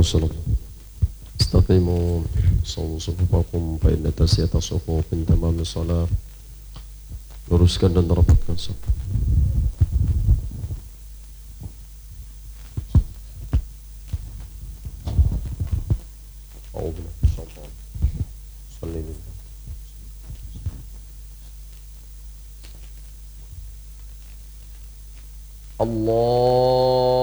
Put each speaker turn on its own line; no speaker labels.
Rasulullah. Istaqimu sawu sufufakum fa inna tasiyata sufufin tamami salat. Luruskan dan rapatkan saf. Allah